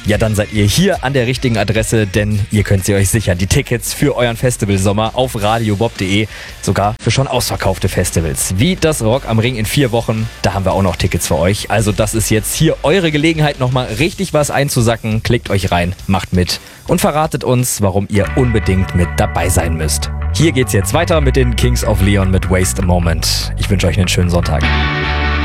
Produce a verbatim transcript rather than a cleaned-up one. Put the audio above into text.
Ja, dann seid ihr hier an der richtigen Adresse, denn ihr könnt sie euch sichern. Die Tickets für euren Festivalsommer auf radiobob punkt de, sogar für schon ausverkaufte Festivals. Wie das Rock am Ring in vier Wochen, da haben wir auch noch Tickets für euch. Also das ist jetzt hier eure Gelegenheit, nochmal richtig was einzusacken. Klickt euch rein, macht mit und verratet uns, warum ihr unbedingt mit dabei sein müsst. Hier geht's jetzt weiter mit den Kings of Leon mit Waste a Moment. Ich wünsche euch einen schönen Sonntag.